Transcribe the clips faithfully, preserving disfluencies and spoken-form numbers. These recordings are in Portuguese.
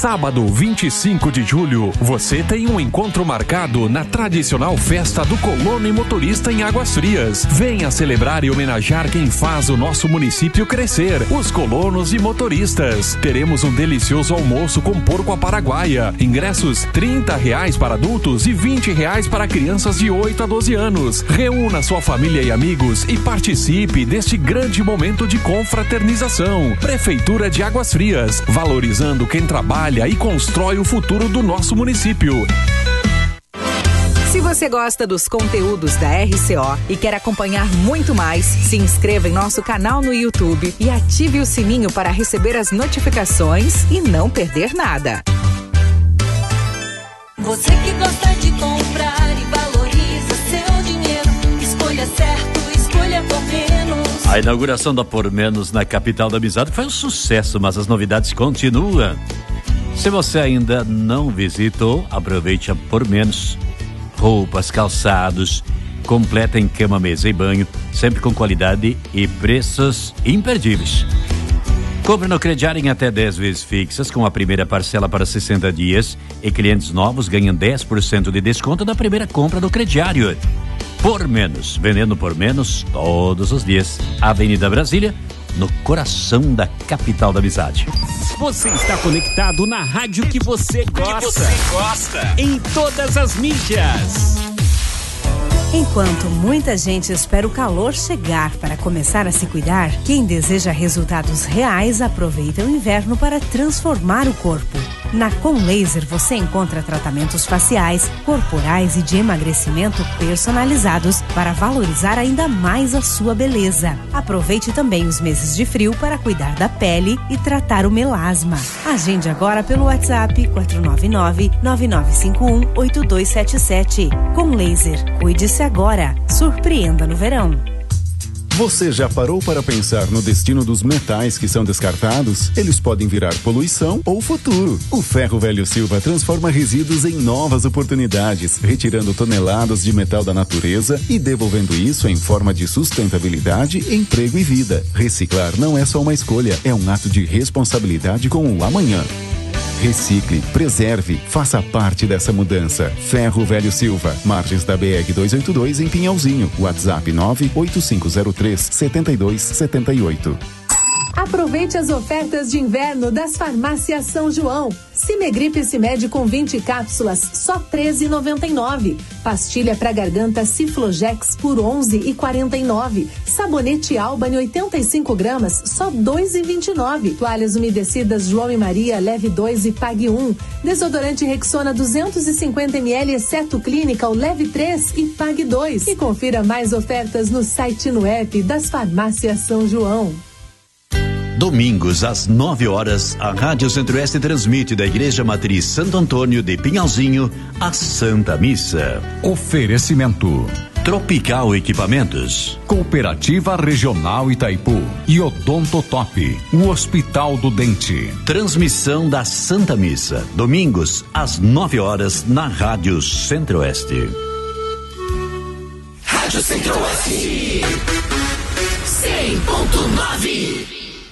Sábado, vinte e cinco de julho, você tem um encontro marcado na tradicional festa do colono e motorista em Águas Frias. Venha celebrar e homenagear quem faz o nosso município crescer, os colonos e motoristas. Teremos um delicioso almoço com porco à paraguaia. Ingressos trinta reais para adultos e vinte reais para crianças de oito a doze anos. Reúna sua família e amigos e participe deste grande momento de confraternização. Prefeitura de Águas Frias, valorizando quem trabalha e constrói o futuro do nosso município. Se você gosta dos conteúdos da R C O e quer acompanhar muito mais, se inscreva em nosso canal no YouTube e ative o sininho para receber as notificações e não perder nada. Você que gosta de comprar e valoriza seu dinheiro, escolha certo, escolha por menos. A inauguração da Por Menos na capital da amizade foi um sucesso, mas as novidades continuam. Se você ainda não visitou, aproveite a Por Menos. Roupas, calçados, completa em cama, mesa e banho, sempre com qualidade e preços imperdíveis. Compre no crediário em até dez vezes fixas, com a primeira parcela para sessenta dias, e clientes novos ganham dez por cento de desconto da primeira compra do crediário. Por Menos, vendendo por menos todos os dias. Avenida Brasília, no coração da capital da amizade. Você está conectado na rádio que você gosta. Que você gosta. Em todas as mídias. Enquanto muita gente espera o calor chegar para começar a se cuidar, quem deseja resultados reais aproveita o inverno para transformar o corpo. Na Com Laser você encontra tratamentos faciais, corporais e de emagrecimento personalizados para valorizar ainda mais a sua beleza. Aproveite também os meses de frio para cuidar da pele e tratar o melasma. Agende agora pelo WhatsApp quatro nove nove, nove nove cinco um, oito dois sete sete. Com Laser, cuide-se agora. Surpreenda no verão. Você já parou para pensar no destino dos metais que são descartados? Eles podem virar poluição ou futuro. O Ferro Velho Silva transforma resíduos em novas oportunidades, retirando toneladas de metal da natureza e devolvendo isso em forma de sustentabilidade, emprego e vida. Reciclar não é só uma escolha, é um ato de responsabilidade com o amanhã. Recicle, preserve, faça parte dessa mudança. Ferro Velho Silva, margens da B R duzentos e oitenta e dois em Pinhalzinho. WhatsApp nove oito cinco zero três, sete dois sete oito. Aproveite as ofertas de inverno das farmácias São João. Cimegripe Cimed com vinte cápsulas, só treze reais e noventa e nove centavos. Pastilha para garganta Ciflogex por onze reais e quarenta e nove centavos. Sabonete Albany oitenta e cinco gramas, só dois reais e vinte e nove centavos. Toalhas umedecidas João e Maria, leve dois e pague um. Desodorante Rexona duzentos e cinquenta mililitros, exceto Clinical, leve três e pague dois. E confira mais ofertas no site e no app das farmácias São João. Domingos, às nove horas, a Rádio Centro-Oeste transmite da Igreja Matriz Santo Antônio de Pinhalzinho a Santa Missa. Oferecimento: Tropical Equipamentos, Cooperativa Regional Itaipu e Odontotop, o Hospital do Dente. Transmissão da Santa Missa, domingos, às nove horas, na Rádio Centro-Oeste. Rádio Centro-Oeste cem ponto nove.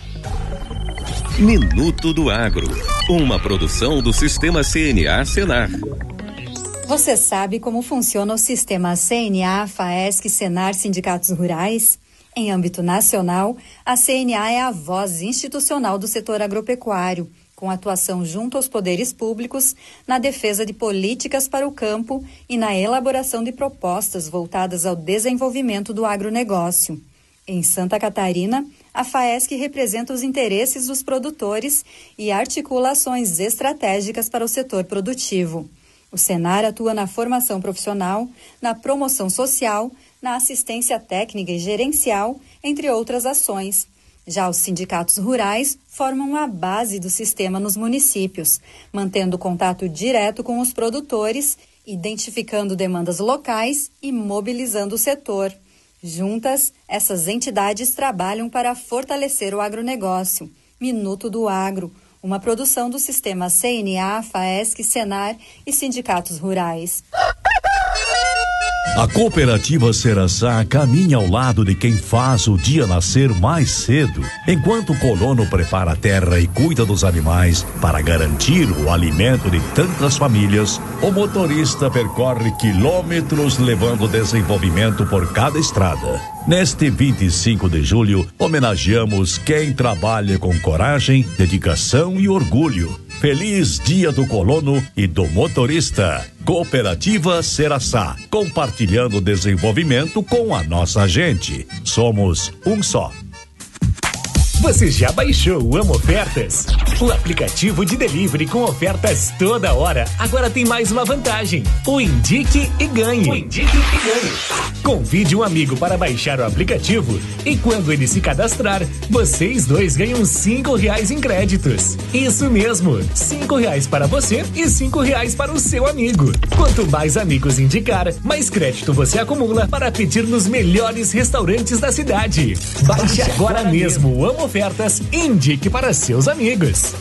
Minuto do Agro, uma produção do Sistema C N A Senar. Você sabe como funciona o sistema C N A, FAESC, Senar, Sindicatos Rurais? Em âmbito nacional, a C N A é a voz institucional do setor agropecuário, com atuação junto aos poderes públicos na defesa de políticas para o campo e na elaboração de propostas voltadas ao desenvolvimento do agronegócio. Em Santa Catarina, a FAESC representa os interesses dos produtores e articula ações estratégicas para o setor produtivo. O Senar atua na formação profissional, na promoção social, na assistência técnica e gerencial, entre outras ações. Já os sindicatos rurais formam a base do sistema nos municípios, mantendo contato direto com os produtores, identificando demandas locais e mobilizando o setor. Juntas, essas entidades trabalham para fortalecer o agronegócio. Minuto do Agro, uma produção do sistema C N A, FAESC, Senar e sindicatos rurais. A cooperativa Seraçá caminha ao lado de quem faz o dia nascer mais cedo, enquanto o colono prepara a terra e cuida dos animais para garantir o alimento de tantas famílias. O motorista percorre quilômetros levando desenvolvimento por cada estrada. Neste vinte e cinco de julho, homenageamos quem trabalha com coragem, dedicação e orgulho. Feliz Dia do Colono e do Motorista. Cooperativa Seraçá, compartilhando desenvolvimento com a nossa gente. Somos um só. Você já baixou o Amo Ofertas? O aplicativo de delivery com ofertas toda hora. Agora tem mais uma vantagem: o Indique e Ganhe. O Indique e Ganhe. Convide um amigo para baixar o aplicativo e quando ele se cadastrar, vocês dois ganham cinco reais em créditos. Isso mesmo, cinco reais para você e cinco reais para o seu amigo. Quanto mais amigos indicar, mais crédito você acumula para pedir nos melhores restaurantes da cidade. Baixe agora mesmo o Amo Ofertas e indique para seus amigos.